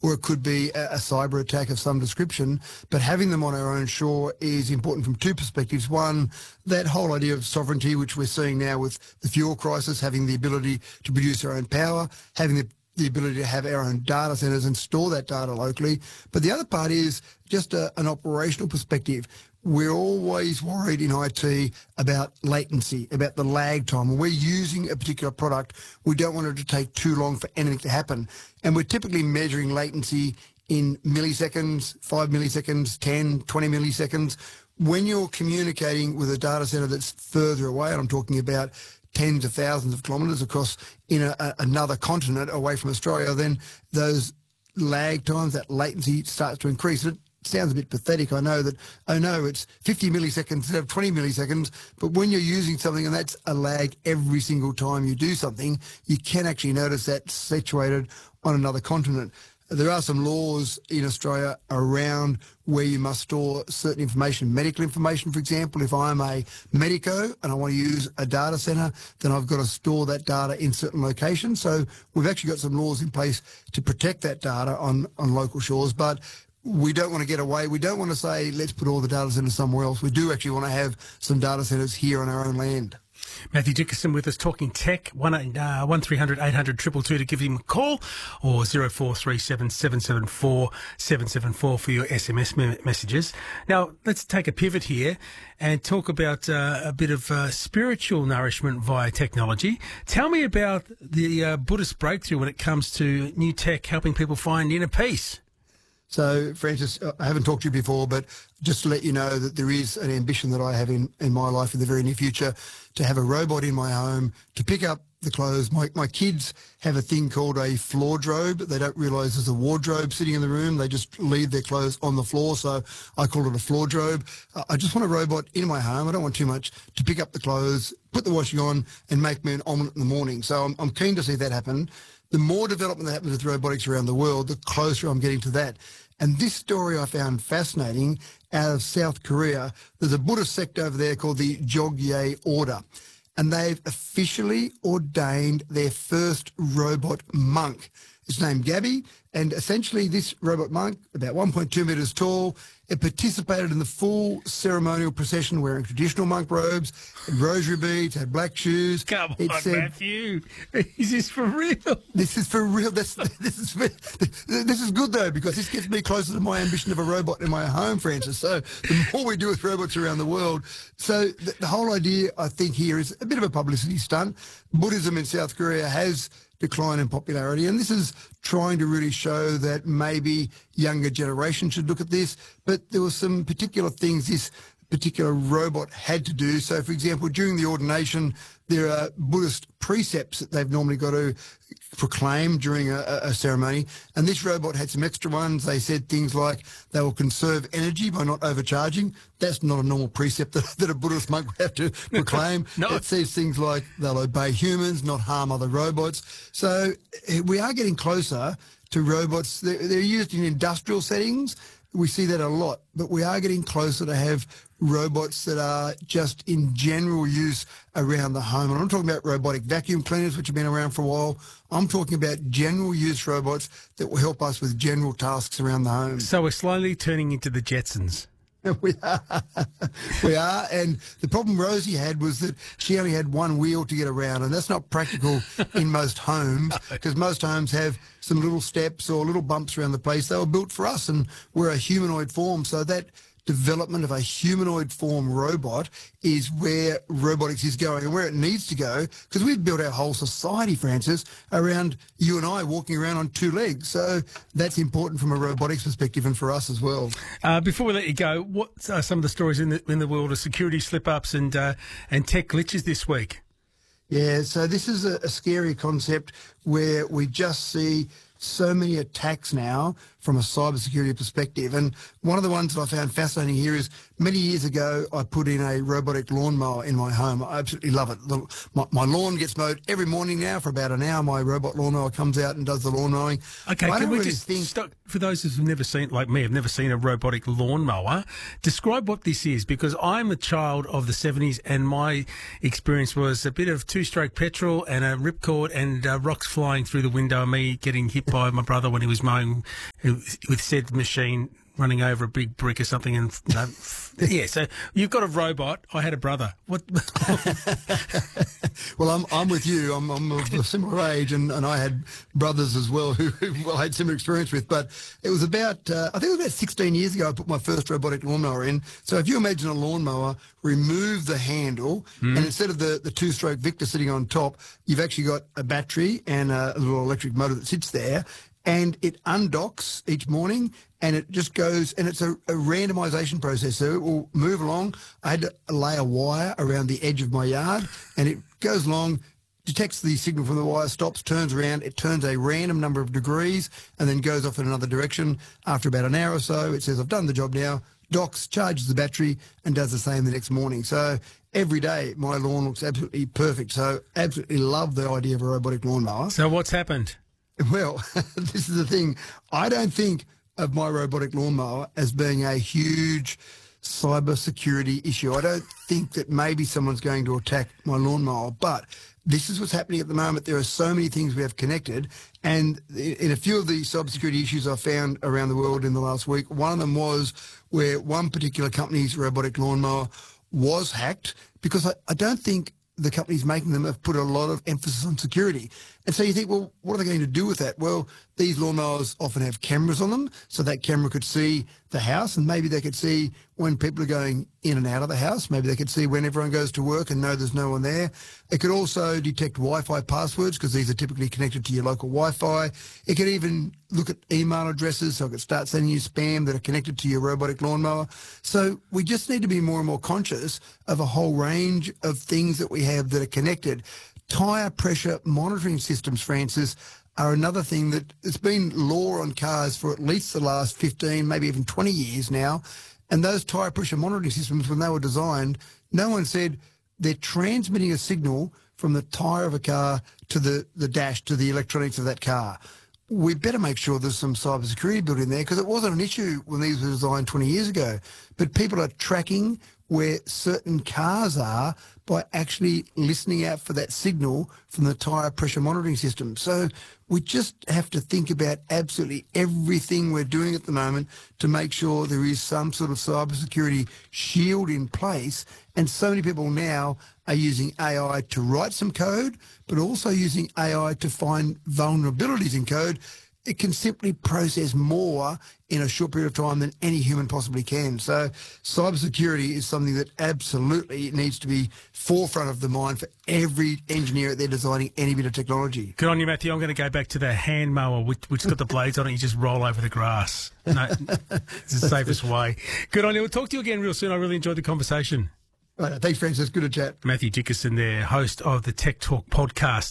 or it could be a cyber attack of some description. But having them on our own shore is important from two perspectives. One, that whole idea of sovereignty, which we're seeing now with the fuel crisis, having the ability to produce our own power, having the ability to have our own data centres and store that data locally. But the other part is just an operational perspective. We're always worried in IT about latency, about the lag time. When we're using a particular product, we don't want it to take too long for anything to happen. And we're typically measuring latency in milliseconds, 5 milliseconds, 10, 20 milliseconds. When you're communicating with a data centre that's further away, and I'm talking about tens of thousands of kilometres across in another continent away from Australia, then those lag times, that latency starts to increase. It sounds a bit pathetic, I know that, oh no, it's 50 milliseconds instead of 20 milliseconds, but when you're using something and that's a lag every single time you do something, you can actually notice that situated on another continent. There are some laws in Australia around where you must store certain information, medical information, for example. If I'm a medico and I want to use a data centre, then I've got to store that data in certain locations. So we've actually got some laws in place to protect that data on local shores, but we don't want to get away. We don't want to say, let's put all the data centres somewhere else. We do actually want to have some data centres here on our own land. Matthew Dickerson with us talking tech. 1300 800 222 to give him a call, or 0437 774 774 for your SMS messages. Now, let's take a pivot here and talk about a bit of spiritual nourishment via technology. Tell me about the Buddhist breakthrough when it comes to new tech helping people find inner peace. So, Francis, I haven't talked to you before, but just to let you know that there is an ambition that I have in my life in the very near future to have a robot in my home to pick up the clothes. My kids have a thing called a floordrobe. They don't realise there's a wardrobe sitting in the room. They just leave their clothes on the floor, so I call it a floordrobe. I just want a robot in my home. I don't want too much to pick up the clothes, put the washing on and make me an omelette in the morning. So I'm keen to see that happen. The more development that happens with robotics around the world, the closer I'm getting to that. And this story I found fascinating out of South Korea. There's a Buddhist sect over there called the Jogye Order, and they've officially ordained their first robot monk. It's named Gabby, and essentially this robot monk, about 1.2 metres tall, it participated in the full ceremonial procession wearing traditional monk robes, had rosary beads, had black shoes. Come on, Matthew. Is this for real? This is for real. This is good, though, because this gets me closer to my ambition of a robot in my home, Francis. So the more we do with robots around the world. So the whole idea, I think, here is a bit of a publicity stunt. Buddhism in South Korea has decline in popularity, and this is trying to really show that maybe younger generations should look at this. But there were some particular things this particular robot had to do. So, for example, during the ordination, there are Buddhist precepts that they've normally got to proclaim during a ceremony, and this robot had some extra ones. They said things like they will conserve energy by not overcharging. That's not a normal precept that a Buddhist monk would have to proclaim. No. It says things like they'll obey humans, not harm other robots. So we are getting closer to robots. They're used in industrial settings. We see that a lot, but we are getting closer to have robots that are just in general use around the home. And I'm talking about robotic vacuum cleaners, which have been around for a while. I'm talking about general use robots that will help us with general tasks around the home. So we're slowly turning into the Jetsons. We are, and the problem Rosie had was that she only had one wheel to get around, and that's not practical in most homes, because most homes have some little steps or little bumps around the place. They were built for us, and we're a humanoid form, so that development of a humanoid form robot is where robotics is going and where it needs to go, because we've built our whole society, Francis, around you and I walking around on two legs. So that's important from a robotics perspective and for us as well. Before we let you go, what are some of the stories in the world of security slip-ups and tech glitches this week? Yeah, so this is a scary concept where we just see so many attacks now from a cybersecurity perspective. And one of the ones that I found fascinating here is many years ago, I put in a robotic lawnmower in my home. I absolutely love it. My lawn gets mowed every morning now for about an hour. My robot lawnmower comes out and does the lawn mowing. Okay, can we just stop, for those who've never seen, like me, have never seen a robotic lawnmower, describe what this is, because I'm a child of the 70s and my experience was a bit of two-stroke petrol and a ripcord and rocks flying through the window and me getting hit by my brother when he was mowing with said machine running over a big brick or something, and yeah. So you've got a robot. I had a brother. What? Well, I'm with you. I'm of a similar age, and I had brothers as well who I had similar experience with. But it was about, I think it was about 16 years ago I put my first robotic lawnmower in. So if you imagine a lawnmower, remove the handle, and instead of the two-stroke Victor sitting on top, you've actually got a battery and a little electric motor that sits there, and it undocks each morning, and it just goes, and it's a randomisation process. So it will move along. I had to lay a wire around the edge of my yard, and it goes along, detects the signal from the wire, stops, turns around. It turns a random number of degrees and then goes off in another direction. After about an hour or so, it says, I've done the job now, docks, charges the battery, and does the same the next morning. So every day, my lawn looks absolutely perfect. So absolutely love the idea of a robotic lawnmower. So what's happened? Well, this is the thing. I don't think of my robotic lawnmower as being a huge cyber security issue. I don't think that maybe someone's going to attack my lawnmower, but this is what's happening at the moment. There are so many things we have connected, and in a few of the cybersecurity issues I found around the world in the last week, one of them was where one particular company's robotic lawnmower was hacked, because I don't think the companies making them have put a lot of emphasis on security. And so you think, well, what are they going to do with that? Well, these lawnmowers often have cameras on them, so that camera could see the house, and maybe they could see when people are going in and out of the house. Maybe they could see when everyone goes to work and know there's no one there. It could also detect Wi-Fi passwords, because these are typically connected to your local Wi-Fi. It could even look at email addresses, so it could start sending you spam that are connected to your robotic lawnmower. So we just need to be more and more conscious of a whole range of things that we have that are connected. Tyre pressure monitoring systems, Francis, are another thing that it's been law on cars for at least the last 15, maybe even 20 years now. And those tyre pressure monitoring systems, when they were designed, no one said they're transmitting a signal from the tyre of a car to the dash, to the electronics of that car. We better make sure there's some cybersecurity built in there, because it wasn't an issue when these were designed 20 years ago. But people are tracking where certain cars are by actually listening out for that signal from the tyre pressure monitoring system. So we just have to think about absolutely everything we're doing at the moment to make sure there is some sort of cybersecurity shield in place. And so many people now are using AI to write some code, but also using AI to find vulnerabilities in code. It can simply process more in a short period of time than any human possibly can. So cybersecurity is something that absolutely needs to be forefront of the mind for every engineer out there designing any bit of technology. Good on you, Matthew. I'm going to go back to the hand mower, which's got the blades on it. You just roll over the grass. No, it's the safest way. Good on you. We'll talk to you again real soon. I really enjoyed the conversation. Right, thanks, Francis. Good to chat. Matthew Dickerson there, host of the Tech Talk podcast.